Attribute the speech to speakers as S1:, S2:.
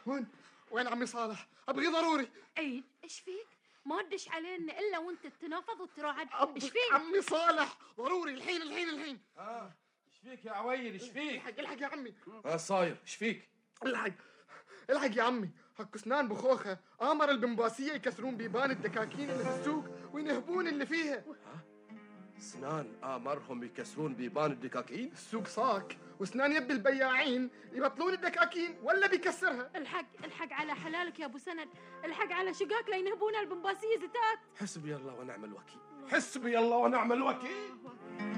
S1: وين عمي صالح؟ ابغيه ضروري.
S2: عيد، ايش فيك؟ ما ردش علينا الا وانت تتنافض وتراعد. ايش فيك؟
S1: عمي صالح ضروري الحين الحين الحين.
S3: ايش فيك يا عويل؟ ايش فيك؟
S1: الحق الحق يا عمي.
S3: صاير ايش فيك؟
S1: الحق الحق يا عمي، هك اسنان بخوخه امر البنباسيه يكسرون بيبان الدكاكين اللي في السوق وينهبون اللي فيها.
S4: سنان امرهم يكسرون بيبان الدكاكين؟
S1: السوق صاك وسنان يبي البياعين يبطلون الدكاكين ولا بيكسرها.
S2: الحق على حلالك يا ابو سند، الحق على شقاك لا ينهبون البنباسيه زتات.
S4: حسبي الله ونعم الوكيل.
S3: حسبي الله ونعم الوكيل.